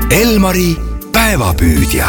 Elmari päevapüüdja.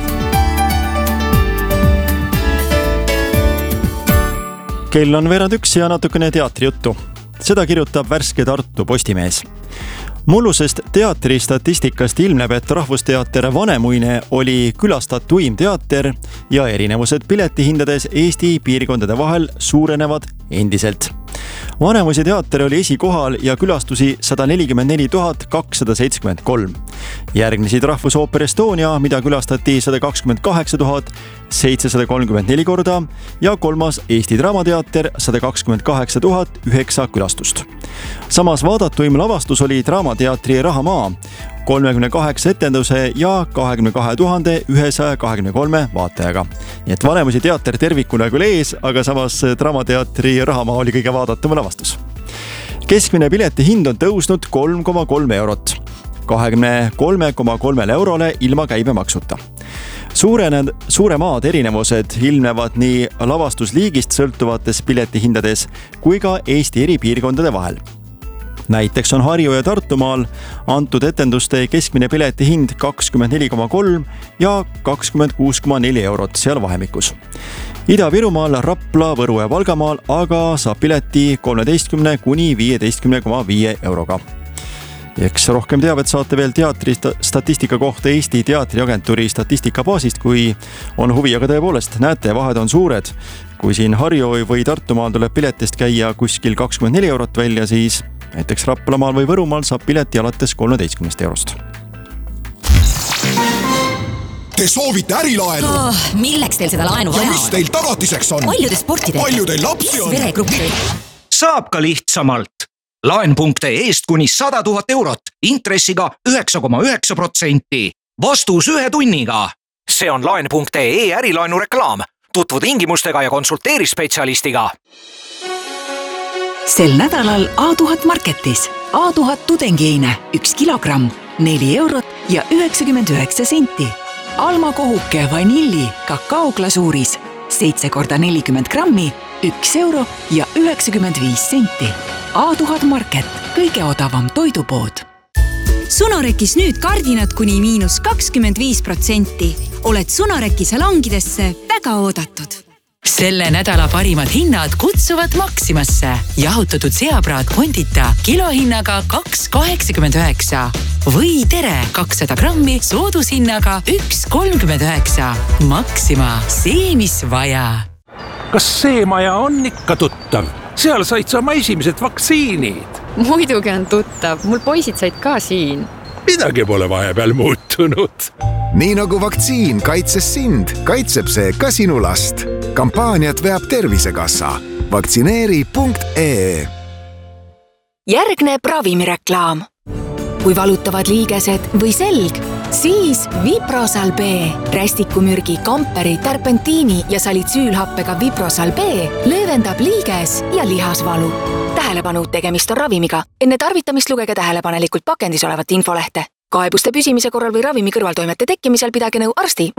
Kell on 1:15 ja natukene teatrijuttu. Seda kirjutab värske Tartu Postimees. Mullusest teatristatistikast ilmneb, et Rahvusteater Vanemuine oli külastatuim teater ja erinevused piletihindades Eesti piirkondade vahel suurenevad endiselt. Vanemuise teater oli esikohal ja külastusi 144 273. Järgnesid Rahvusooper Estonia, mida külastati 128 734 korda ja kolmas Eesti Draamateater 128 009 külastust. Samas vaadatuim lavastus oli Draamateatri Rahamaa 38 etenduse ja 22 123 vaatajaga. Nii et Vanemuise teater tervikuna küll ees, aga samas Draamateatri Rahamaa oli kõige vaadatum lavastus. Keskmine piletihind on tõusnud 3,3 eurot, 23,3 eurole ilma käibemaksuta. Suuremad erinevused ilmnevad nii lavastusliigist sõltuvates piletihindades kui ka Eesti eri piirkondade vahel. Näiteks on Harju- ja Tartumaal antud etenduste keskmine piletihind 24,3 ja 26,4 eurot seal vahemikus. Ida-Virumaal, Rapla, Võru ja Valgamaal aga saab pileti 13 kuni 15,5 euroga. Eks rohkem teavet saate veel teatri statistika kohta Eesti teatriagentuuri statistikabaasist, kui on huvi, aga tõepoolest, näete, vahed on suured. Kui siin Harju- või Tartumaal tuleb piletist käia kuskil 24 eurot välja, siis näiteks Raplamaal või Võrumaal saab pileti alates 13 eurost. Te soovite ärilaenu? Milleks teil seda laenu vaja on? Ja mis teil tagatiseks on? Palju te sporti teete? Palju teil lapsi on? Veregruppi? Saab ka lihtsamalt. Laen.eest kuni 100 000 eurot, intressiga 9,9%. Vastus 1 tunniga. See on Laen.ee ärilaenu reklaam. Tutvu tingimustega ja konsulteeri spetsialistiga. Sel nädalal A1000 Marketis. A1000 tudengieine 1 kilogramm, 4 eurot ja 99 senti. Alma kohuke vanilli kakaoglasuuris 7 × 40 grammi, 1 euro ja 95 senti. A1000 Market, kõige odavam toidupood. Sunorekis nüüd kardinad kuni -25%. Oled Sunoreki salongidesse väga oodatud. Selle nädala parimad hinnad kutsuvad Maximasse. Jahutatud seapraad Condita kilohinnaga 2,89 või tere 200 grammi soodushinnaga 1,39. Maxima, see mis vaja. Kas see maja on ikka tuttav? Seal said sa oma esimesed vaktsiinid. Muidugi on tuttav, mul poisid said ka siin. Midagi pole vahepeal muutunud. Nii nagu vaktsiin kaitses sind, kaitseb see ka sinu last. Kampaaniat veab Tervisekassa. Vaktsineeri.ee. Järgneb ravimireklaam. Kui valutavad liigesed või selg, siis Viprosal B. Rästikumürgi, kamperi, terpentiini ja salitsüülhappega Viprosal B löövendab liiges- ja lihasvalu. Tähelepanu, tegemist on ravimiga. Enne tarvitamist lugege tähelepanelikult pakendis olevat infolehte. Kaebuste püsimise korral või ravimi kõrvaltoimete tekkimisel pidage nõu arsti